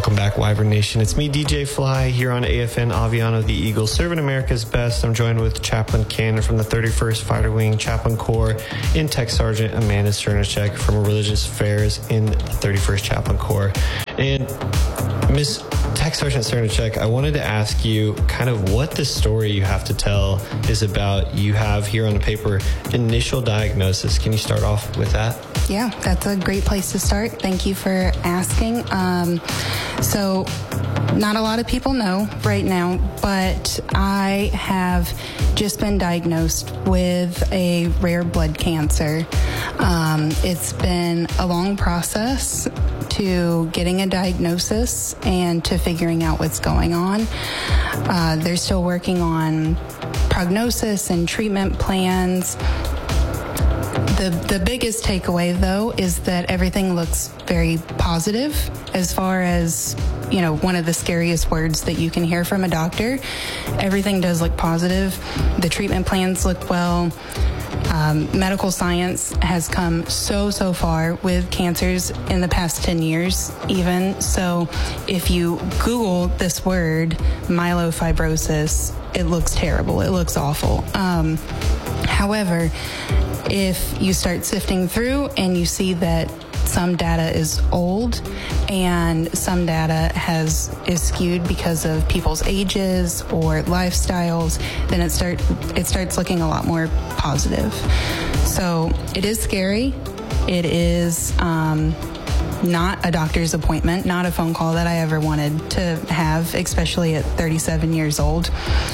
Welcome back, Wyvern Nation. It's me, DJ Fly, here on AFN Aviano, the Eagle, serving America's best. I'm joined with Chaplain Cannon from the 31st Fighter Wing Chaplain Corps and Tech Sergeant Amanda Cernicek from Religious Affairs in the 31st Chaplain Corps. And Miss Tech Sergeant Cernicek, I wanted to ask you kind of what the story you have to tell is about. You have here on the paper initial diagnosis. Can you start off with that? Yeah, that's a great place to start. Thank you for asking. So not a lot of people know right now, but I have just been diagnosed with a rare blood cancer. It's been a long process to getting a diagnosis and to figuring out what's going on. They're still working on prognosis and treatment plans. The biggest takeaway, though, is that everything looks very positive as far as, you know, one of the scariest words that you can hear from a doctor. Everything does look positive. The treatment plans look well. Medical science has come so far with cancers in the past 10 years, even. So if you Google this word, myelofibrosis, it looks terrible. It looks awful. However, if you start sifting through and you see that some data is old and some data is skewed because of people's ages or lifestyles, then it starts looking a lot more positive. So it is scary. It is not a doctor's appointment, not a phone call that I ever wanted to have, especially at 37 years old.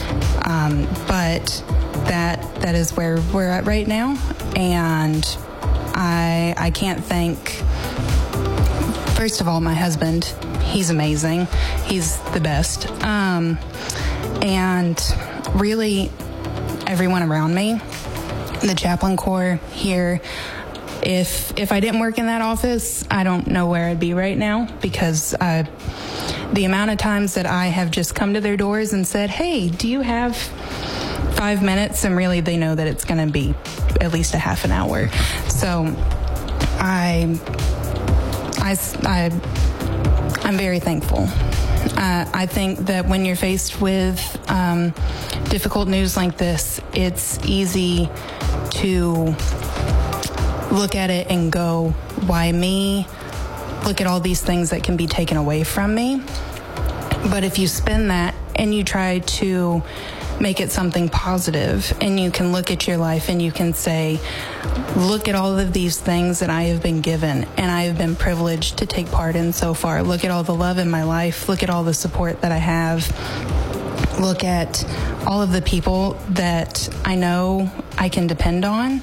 But that is where we're at right now, and I can't thank, first of all, my husband. He's amazing. He's the best. And really everyone around me, the Chaplain Corps here. If I didn't work in that office, I don't know where I'd be right now, because the amount of times that I have just come to their doors and said, hey, do you have 5 minutes? And really they know that it's going to be at least a half an hour. So I'm very thankful. I think that when you're faced with difficult news like this, it's easy to look at it and go, why me? Look at all these things that can be taken away from me. But if you spin that and you try to make it something positive, and you can look at your life and you can say, look at all of these things that I have been given and I have been privileged to take part in so far. Look at all the love in my life. Look at all the support that I have. Look at all of the people that I know I can depend on.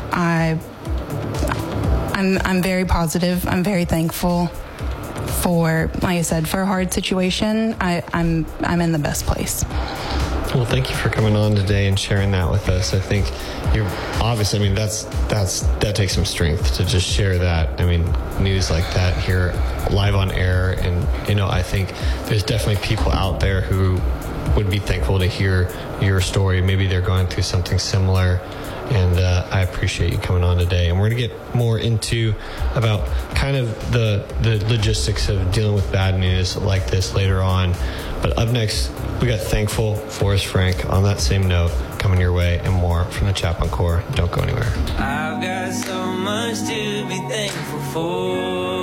I'm very positive. I'm very thankful for, like I said, for a hard situation. I'm in the best place. Well, thank you for coming on today and sharing that with us. I think you're obviously, I mean, that takes some strength to just share that. I mean, news like that here live on air. And, you know, I think there's definitely people out there who would be thankful to hear your story. Maybe they're going through something similar. And I appreciate you coming on today. And we're going to get more into about kind of the logistics of dealing with bad news like this later on. But up next, we got Thankful, Forrest Frank, on that same note, coming your way, and more from the Chaplain Corps. Don't go anywhere. I've got so much to be thankful for.